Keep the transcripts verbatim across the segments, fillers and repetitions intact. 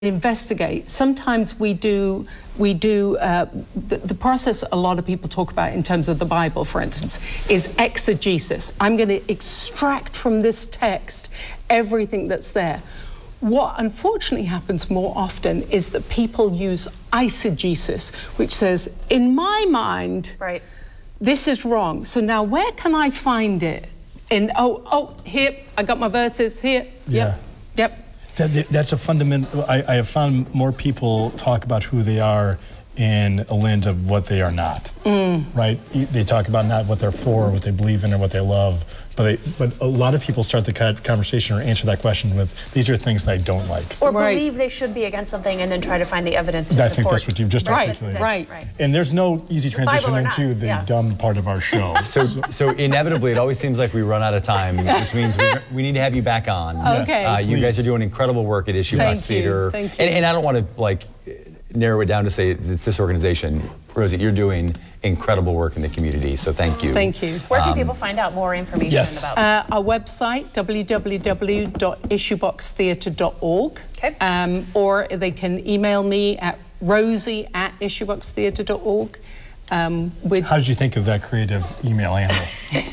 investigate. Sometimes we do, we do uh, the, the process a lot of people talk about in terms of the Bible, for instance, is exegesis. I'm going to extract from this text everything that's there. What unfortunately happens more often is that people use eisegesis, which says, in my mind, right, this is wrong. So now where can I find it? In, oh, oh, here, I got my verses here. Yeah. Yep, yep. That, that's a fundamental, I, I have found more people talk about who they are in a lens of what they are not, mm. right? They talk about not what they're for, what they believe in, or what they love, but they, but a lot of people start the conversation or answer that question with, these are things that I don't like. Or right. believe they should be against something and then try to find the evidence to I support. think that's what you've just right. articulated. Right, right. And there's no easy transition into the yeah. dumb part of our show. So, so inevitably, it always seems like we run out of time, which means we, we need to have you back on. Okay. Uh, you Please. guys are doing incredible work at Issue Box Theater. Thank you. And, and I don't want to like narrow it down to say it's this organization. Rosie, you're doing incredible work in the community, so thank you. Thank you. Where can Um, people find out more information yes. about Uh, our website, w w w dot issue box theatre dot org. Okay. Um, or they can email me at rosie at issue box theatre dot org. Um, with How did you think of that creative email handle?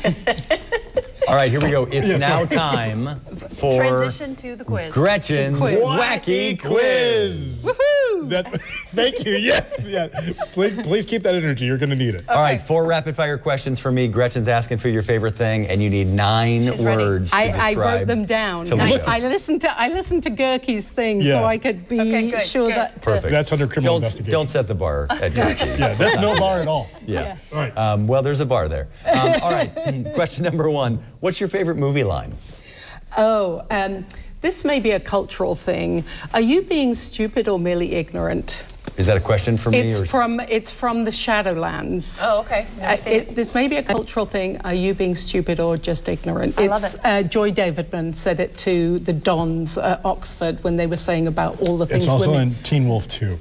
All right, here we go. It's now time for transition to the quiz. Gretchen's Quiz. Wacky Quiz. Woohoo! That, thank you. Yes. Yeah. Please, please keep that energy. You're going to need it. All right, four rapid fire questions for me. Gretchen's asking for your favorite thing, and you need nine She's ready. words to I, I describe. wrote them down. Toledo. I, I listened to I listened to Gerke's thing Yeah. so I could be Okay, good, sure good. that. uh, Perfect. That's under criminal Don't, investigation. don't set the bar at Gerke. Yeah, that's no bar at all. Yeah. Yeah. All right. Um, well, there's a bar there. Um, all right. Question number one. What's your favorite movie line? Oh, um, this may be a cultural thing. Are you being stupid or merely ignorant? Is that a question for me? It's or from it's from the Shadowlands. Oh, okay. Never Uh, seen it, this may be a cultural thing. Are you being stupid or just ignorant? I love it's, it. Uh, Joy Davidman said it to the Dons at Oxford when they were saying about all the things It's also women... in Teen Wolf two.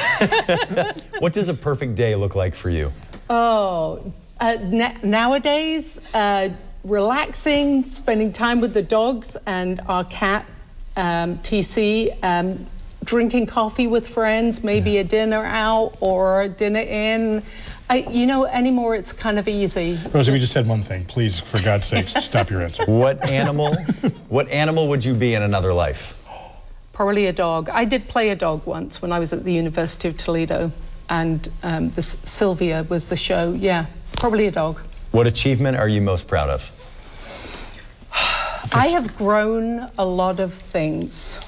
What does a perfect day look like for you? Oh, uh, na- nowadays, uh, relaxing, spending time with the dogs and our cat, um, T C, um, drinking coffee with friends, maybe a dinner out or a dinner in. I, you know, anymore it's kind of easy. Rosie, we just said one thing. Please, for God's sake, stop your answer. What animal? What animal would you be in another life? Probably a dog. I did play a dog once when I was at the University of Toledo, and um, this Sylvia was the show. Yeah, probably a dog. What achievement are you most proud of? I have grown a lot of things,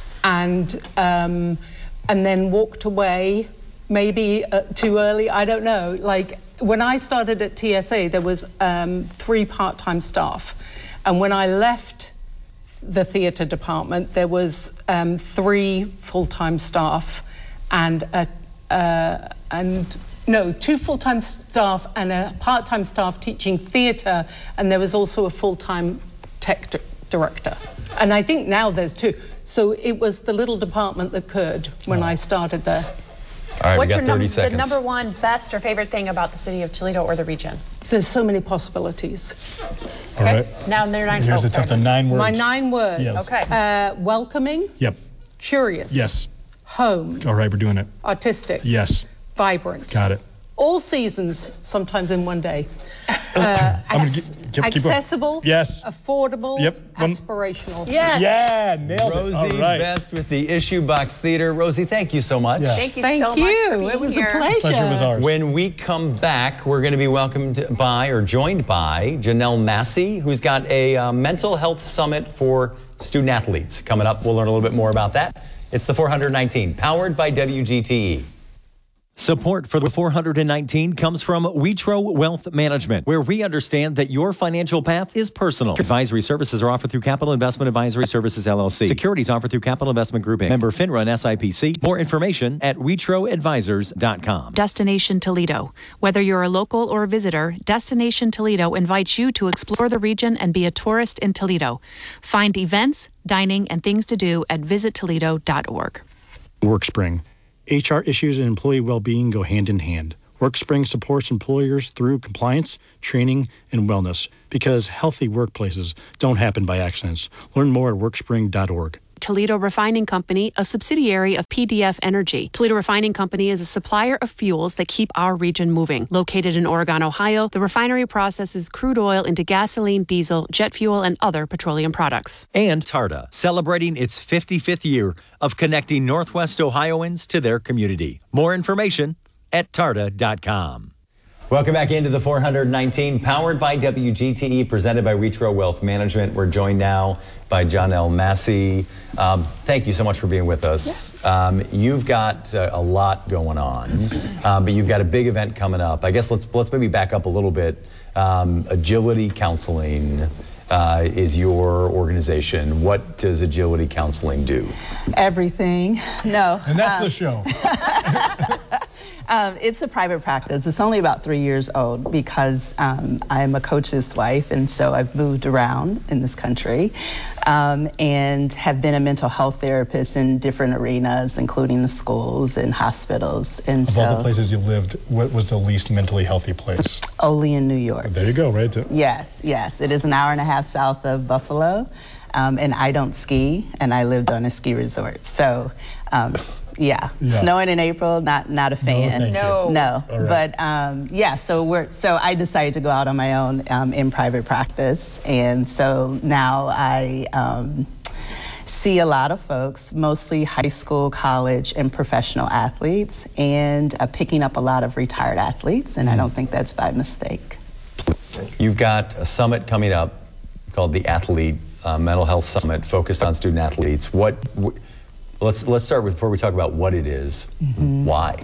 and um, and then walked away, maybe uh, too early. I don't know. Like when I started at T S A, there was um, three part-time staff, and when I left the theatre department, there was um, three full-time staff, and a, uh, and no, two full-time staff and a part-time staff teaching theatre, and there was also a full-time tech di- director. And I think now there's two. So it was the little department that could when I started there. All right, What's we got your thirty num- seconds. the number one best or favorite thing about the city of Toledo or the region? There's so many possibilities. All Okay. right. Now they're nine. Here's oh, the tough, sorry. the nine words. My nine words. Yes. Okay. Uh, welcoming, Yep. curious, Yes. home, All right, we're doing it. artistic, Yes. vibrant. Got it. All seasons, sometimes in one day. Uh, I'm gonna ac- keep- keep going. accessible, Yes. affordable, Yep. One- aspirational. Yes. Yeah, nailed it. Rosie All right. Best with the Issue Box Theater. Rosie, thank you so much. Yeah. Thank you Thank so you. much for being It was here. a pleasure. Pleasure was ours. When we come back, we're going to be welcomed by or joined by Janelle Massey, who's got a uh, mental health summit for student athletes coming up. We'll learn a little bit more about that. It's the four nineteen, powered by W G T E. Support for the four nineteen comes from Witro Wealth Management, where we understand that your financial path is personal. Advisory services are offered through Capital Investment Advisory Services, L L C. Securities offered through Capital Investment Group, Incorporated. Member FINRA and S I P C. More information at witro advisors dot com. Destination Toledo. Whether you're a local or a visitor, Destination Toledo invites you to explore the region and be a tourist in Toledo. Find events, dining, and things to do at visit toledo dot org. WorkSpring. H R issues and employee well-being go hand in hand. WorkSpring supports employers through compliance, training, and wellness because healthy workplaces don't happen by accidents. Learn more at workspring dot org. Toledo Refining Company, a subsidiary of P D F Energy. Toledo Refining Company is a supplier of fuels that keep our region moving. Located in Oregon, Ohio, the refinery processes crude oil into gasoline, diesel, jet fuel, and other petroleum products. And Tarda, celebrating its fifty-fifth year of connecting Northwest Ohioans to their community. More information at tarda dot com. Welcome back into the four hundred nineteen, powered by W G T E, presented by Wheatro Wealth Management. We're joined now by Jonelle Massey. Um, thank you so much for being with us. Yes. Um, you've got uh, a lot going on, um, but you've got a big event coming up. I guess let's let's maybe back up a little bit. Um, Agility Counseling uh, is your organization. What does Agility Counseling do? Everything. No. And that's um, the show. Um, it's a private practice. It's only about three years old because um, I'm a coach's wife, and so I've moved around in this country um, and have been a mental health therapist in different arenas, including the schools and hospitals. And Of so, all the places you lived, what was the least mentally healthy place? Olean, New York. There you go, right? To- Yes, yes. It is an hour and a half south of Buffalo, um, and I don't ski, and I lived on a ski resort. So. Um, Yeah. Yeah. Snowing in April, not not a fan. thank you. No. No, All right. but um, yeah. So we're so I decided to go out on my own um, in private practice, and so now I um, see a lot of folks, mostly high school, college, and professional athletes, and uh, picking up a lot of retired athletes, and I don't think that's by mistake. You've got a summit coming up called the Athlete uh, Mental Health Summit, focused on student athletes. What? Wh- Let's let's start with, before we talk about what it is, Mm-hmm. why?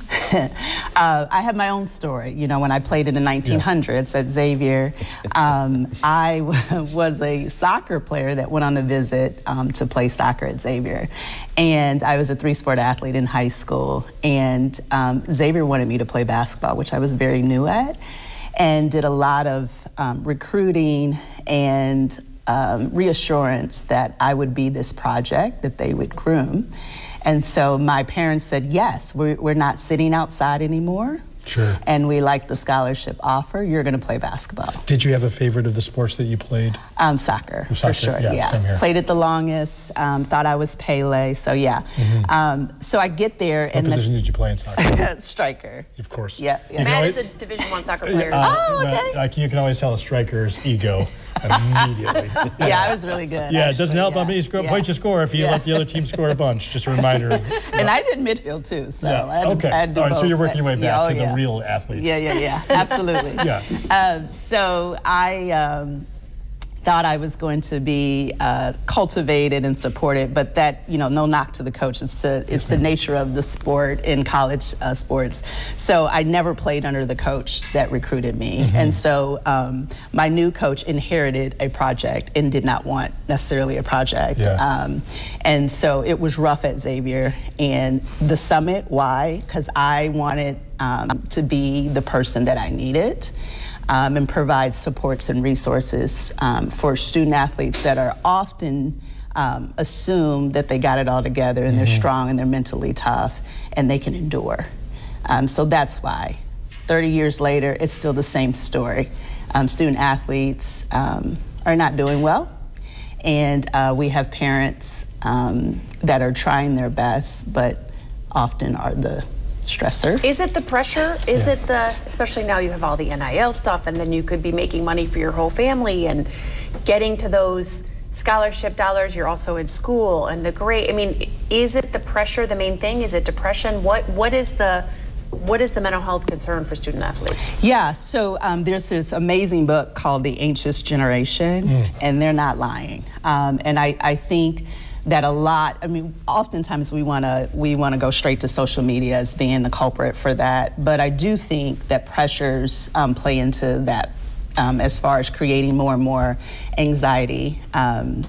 uh, I have my own story. You know, when I played in the nineteen hundreds at Xavier, um, I w- was a soccer player that went on a visit um, to play soccer at Xavier. And I was a three-sport athlete in high school. And um, Xavier wanted me to play basketball, which I was very new at, and did a lot of um, recruiting and Um, reassurance that I would be this project that they would groom. And so my parents said, yes, we're, we're not sitting outside anymore. Sure. And we like the scholarship offer. You're going to play basketball. Did you have a favorite of the sports that you played? Um, soccer, Soccer, for sure. yeah, same here. Played it the longest. Um, thought I was Pele. So yeah. Um, so I get there What and position did you play in soccer? the striker. Of course. Yeah, yeah. You can Matt always- is a Division One soccer player. Uh, Oh, okay. uh, you can always tell a striker's ego immediately. Yeah, I was really good. Yeah, it doesn't actually, help yeah. how many score, Yeah. points you score if you Yeah. let the other team score a bunch. Just a reminder. Of, And I did midfield too. So yeah. I had to, okay. I had to All right, so both. you're working your way back Yeah, oh, to yeah. the real athletes. Yeah, yeah, yeah, absolutely. Yeah. Um, so I um, thought I was going to be uh, cultivated and supported, but that, you know, no knock to the coach. It's the, it's the nature of the sport in college uh, sports. So I never played under the coach that recruited me. Mm-hmm. And so um, my new coach inherited a project and did not want necessarily a project. Yeah. Um, and so it was rough at Xavier. And the summit, why? Because I wanted um, to be the person that I needed. Um, and provide supports and resources um, for student athletes that are often um, assumed that they got it all together and they're strong and they're mentally tough and they can endure. Um, so that's why. thirty years later, it's still the same story. Um, student athletes um, are not doing well, and uh, we have parents um, that are trying their best, but often are the stressor. Is it the pressure? Is Yeah. it the, especially now you have all the N I L stuff, and then you could be making money for your whole family and getting to those scholarship dollars. You're also in school and the grade. I mean, is it the pressure the main thing? Is it depression? What What is the What is the mental health concern for student athletes? Yeah, so um, there's this amazing book called The Anxious Generation, and they're not lying. Um, and I, I think that a lot, I mean, oftentimes we wanna we wanna go straight to social media as being the culprit for that, but I do think that pressures um, play into that um, as far as creating more and more anxiety. Um,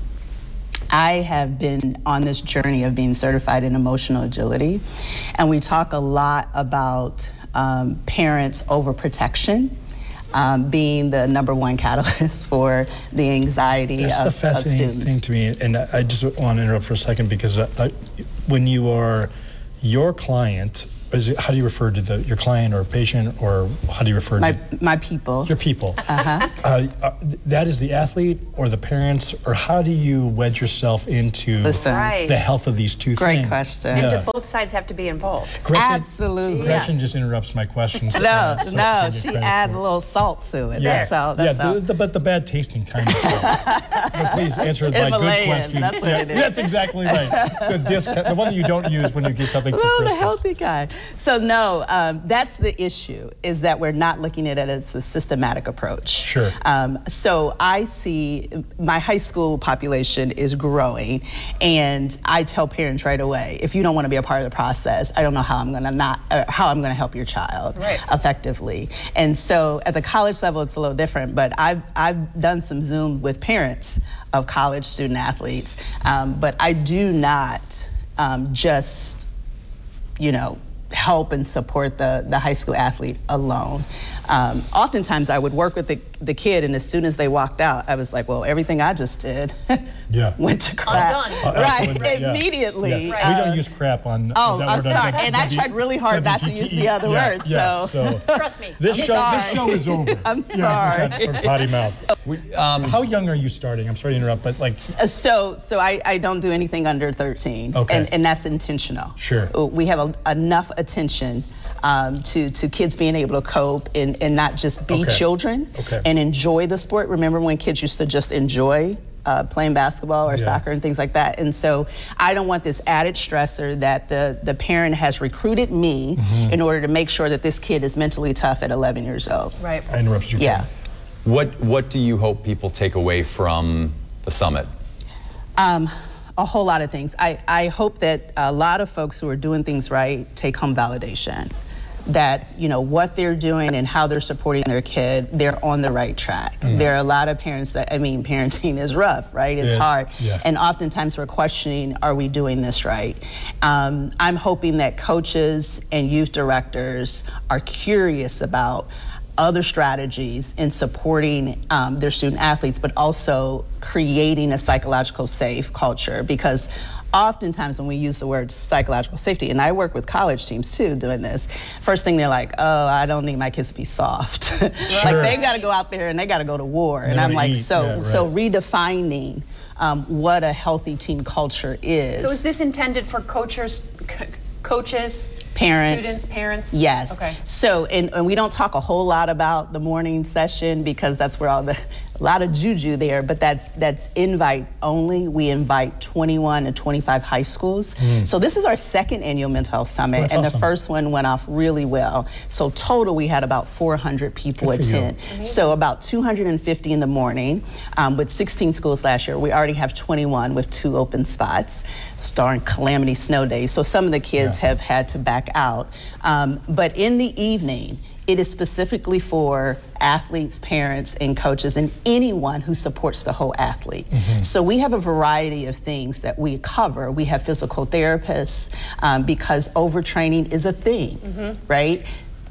I have been on this journey of being certified in emotional agility, and we talk a lot about um, parents' overprotection um, being the number one catalyst for the anxiety That's of, the of fascinating students. thing to me, and I just want to interrupt for a second because I, I, when you are your client, is it, how do you refer to the, your client or patient, or how do you refer My, to my people. your people? Uh-huh. Uh, uh, that is the athlete or the parents, or how do you wedge yourself into Listen. Right. the health of these two Great things? question. And Yeah. do both sides have to be involved? Gretchen, Absolutely. Gretchen just interrupts my questions. No, Uh, so no, she she can get credit adds for a it. little salt to it. Yeah. That's all. That's yeah, all. the, the, but the bad tasting kind of stuff. But please answer my good Himalayan, question. that's what yeah, it is. That's exactly right. The discount, the one that you don't use when you get something for No, the Christmas. healthy kind. So no, um, that's the issue, is that we're not looking at it as a systematic approach. Sure. Um, so I see my high school population is growing, and I tell parents right away, if you don't want to be a part of the process, I don't know how I'm going to not uh, how I'm going to help your child Right. effectively. And so at the college level, it's a little different. But I've I've done some Zoom with parents of college student athletes, um, but I do not um, just, you know, help and support the, the high school athlete alone. Um, oftentimes I would work with the, the kid, and as soon as they walked out, I was like, well, everything I just did Yeah. went to crap. Undone. Uh, Right, absolutely, yeah. immediately. Yeah. Uh, we don't use crap on. Oh, that I'm word on sorry. W- And I W- tried really hard not to W G T E. use the other yeah, words, Yeah, so- so Trust me. this I'm show, sorry. this show is over. I'm Yeah, sorry. you got sort of potty mouth. We, um, How young are you starting? I'm sorry to interrupt, but like, Uh, So, so I, I don't do anything under thirteen, Okay. and, and that's intentional. Sure. Uh, We have a, enough attention um, to to kids being able to cope and, and not just be Okay. children Okay. and enjoy the sport. Remember when kids used to just enjoy uh, playing basketball or Yeah. soccer and things like that? And so I don't want this added stressor that the the parent has recruited me Mm-hmm. in order to make sure that this kid is mentally tough at eleven years old. Right. I interrupted you. Yeah. what what do you hope people take away from the summit? Um, a whole lot of things. I, I hope that a lot of folks who are doing things right take home validation. That, you know, what they're doing and how they're supporting their kid, they're on the right track. Mm-hmm. There are a lot of parents that, I mean, parenting is rough, right? It's Yeah, hard. yeah. And oftentimes we're questioning, are we doing this right? Um, I'm hoping that coaches and youth directors are curious about other strategies in supporting um, their student athletes, but also creating a psychological safe culture, because oftentimes when we use the word psychological safety, and I work with college teams too doing this, first thing they're like, oh, I don't need my kids to be soft. Like Sure. they got to go out there and they got to go to war. They And I'm wanna like, eat. so Yeah, right. so redefining um, what a healthy team culture is. So is this intended for coaches, c- coaches, Parents. students, parents? Yes. Okay. So, and, and we don't talk a whole lot about the morning session because that's where all the, a lot of juju there, but that's that's invite only. We invite twenty-one to twenty-five high schools. So this is our second annual mental health summit, That's and awesome. the first one went off really well. So total, we had about four hundred people Good for you. attend. So about two hundred fifty in the morning, um, with sixteen schools last year. We already have twenty-one with two open spots, starring calamity snow days. So some of the kids Yeah. have had to back out. Um, but in the evening, it is specifically for athletes, parents, and coaches, and anyone who supports the whole athlete. So we have a variety of things that we cover. We have physical therapists, um, because overtraining is a thing, right?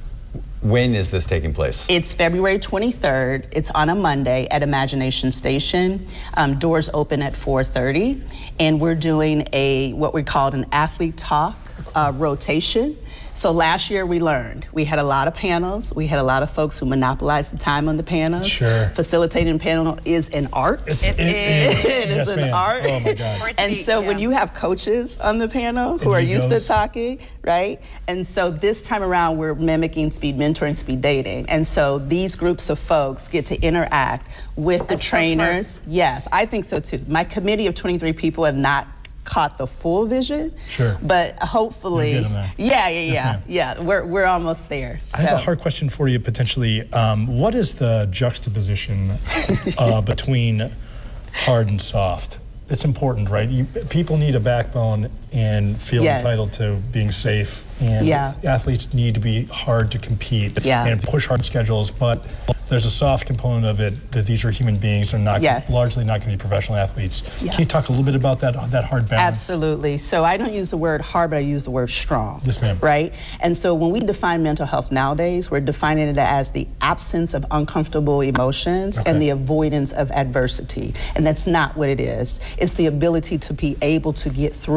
When is this taking place? It's February twenty-third. It's on a Monday at Imagination Station. Um, doors open at four thirty, and we're doing a what we called an athlete talk uh, rotation. So last year we learned. We had a lot of panels. We had a lot of folks who monopolized the time on the panels. Sure. Facilitating panel is an art. It's, It is. It is Yes, an ma'am. art. Oh my God. For it to And be- so when yeah. you have coaches on the panel who And are he used goes- to talking, right? And so this time around, we're mimicking speed mentoring, speed dating. And so these groups of folks get to interact with the That's so trainers. Yes, I think so too. My committee of twenty-three people have not caught the full vision. Sure. But hopefully, You're getting there. yeah, yeah, Yes, yeah, ma'am. yeah. We're we're almost there. I have a So- hard question for you potentially. Um, what is the juxtaposition uh, between hard and soft? It's important, right? You, people need a backbone and feel Yes. entitled to being safe, and Yeah. athletes need to be hard to compete Yeah. and push hard schedules, but there's a soft component of it that these are human beings and not Yes. largely not going to be professional athletes. Yeah. Can you talk a little bit about that that hard balance? Absolutely. So I don't use the word hard, but I use the word strong. Yes, ma'am. Right? And so when we define mental health nowadays, we're defining it as the absence of uncomfortable emotions Okay. and the avoidance of adversity. And that's not what it is. It's the ability to be able to get through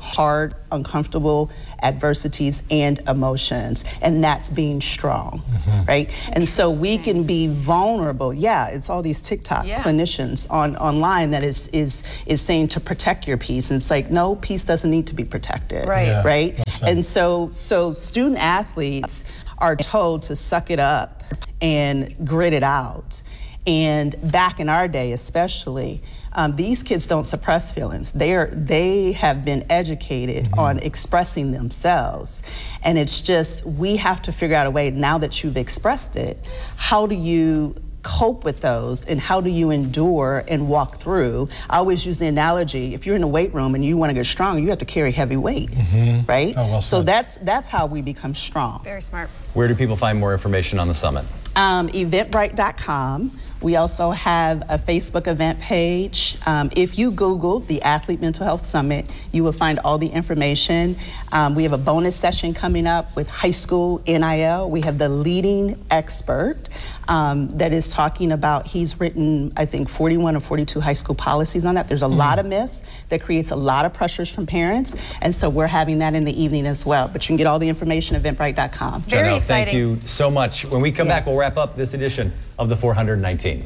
hard, uncomfortable adversities and emotions, and that's being strong, mm-hmm. right? And so we can be vulnerable. Yeah, it's all these TikTok Yeah. clinicians on online that is is is saying to protect your peace, and it's like, no, peace doesn't need to be protected, Right. Yeah, right? well said. And so so student athletes are told to suck it up and grit it out. And back in our day, especially, um, these kids don't suppress feelings. They are they have been educated mm-hmm. on expressing themselves, and it's just we have to figure out a way now that you've expressed it. How do you cope with those, and how do you endure and walk through? I always use the analogy: if you're in a weight room and you want to get strong, you have to carry heavy weight, mm-hmm. right? Oh, well so said. that's that's how we become strong. Very smart. Where do people find more information on the summit? Um, Eventbrite dot com. We also have a Facebook event page. Um, if you Google the Athlete Mental Health Summit, you will find all the information. Um, we have a bonus session coming up with high school N I L. We have the leading expert um, that is talking about, he's written, I think, forty-one or forty-two high school policies on that. There's a mm-hmm. lot of myths that creates a lot of pressures from parents, and so we're having that in the evening as well. But you can get all the information at Eventbrite dot com. Very Janelle, exciting. thank you so much. When we come Yes. back, we'll wrap up this edition of the four hundred nineteen.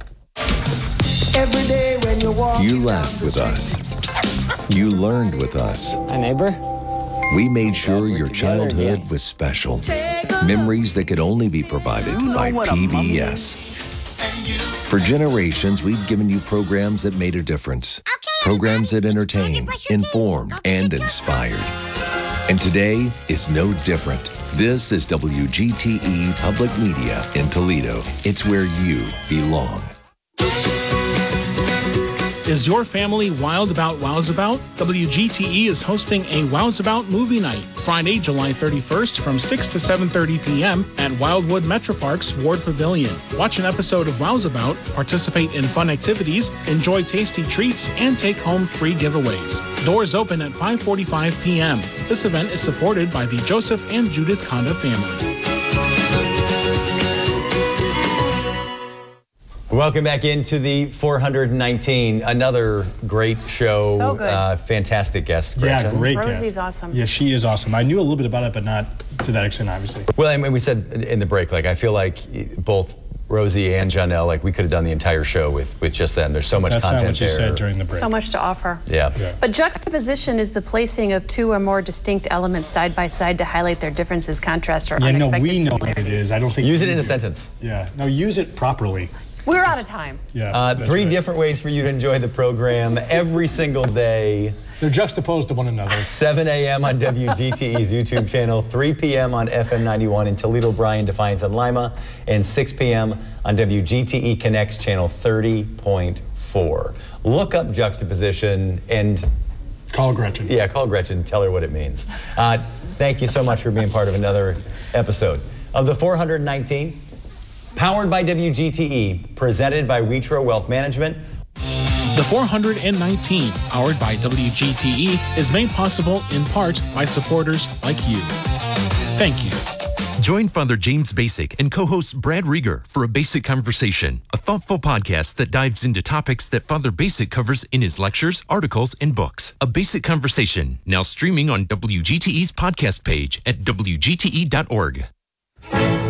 Every day when you walk, You laughed with us. You learned with us. Hi, neighbor. We made sure your childhood was special. Memories that could only be provided by P B S. For generations, we've given you programs that made a difference. Programs that entertained, informed, and inspired. And today is no different. This is W G T E Public Media in Toledo. It's where you belong. Is your family wild about Wowzabout? W G T E is hosting a Wowzabout movie night, Friday, July thirty-first from six to seven thirty p.m. at Wildwood Metroparks Ward Pavilion. Watch an episode of Wowzabout, participate in fun activities, enjoy tasty treats, and take home free giveaways. Doors open at five forty-five p.m. This event is supported by the Joseph and Judith Conda family. Welcome back into the four hundred nineteen. Another great show. So good. Uh, fantastic guest, Yeah, Gretchen. great Rosie's guest. awesome. Yeah, she is awesome. I knew a little bit about it, but not to that extent, obviously. Well, I mean, we said in the break, like, I feel like both Rosie and Janelle, like, we could have done the entire show with, with just them. There's so much That's content not what you there. said during the break. So much to offer. Yeah. Yeah. But juxtaposition is the placing of two or more distinct elements side by side to highlight their differences, contrasts, or Yeah, no, unexpected we know what similarities. it is. I don't think Use it you in a do. sentence. Yeah, no, use it properly. We're out of time. Yeah. Uh, that's three right. different ways for you to enjoy the program every single day. They're juxtaposed to one another. seven a.m. on W G T E's YouTube channel, three p.m. on F M ninety-one in Toledo, Bryan, Defiance, and Lima, and six p.m. on W G T E Connects channel thirty point four. Look up juxtaposition and Call Gretchen. yeah, call Gretchen, tell her what it means. Uh, thank you so much for being part of another episode of the four hundred nineteen, powered by W G T E, presented by Witro Wealth Management. The four hundred nineteen, powered by W G T E, is made possible in part by supporters like you. Thank you. Join Father James Basic and co-host Brad Rieger for A Basic Conversation, a thoughtful podcast that dives into topics that Father Basic covers in his lectures, articles, and books. A Basic Conversation, now streaming on W G T E's podcast page at W G T E dot org.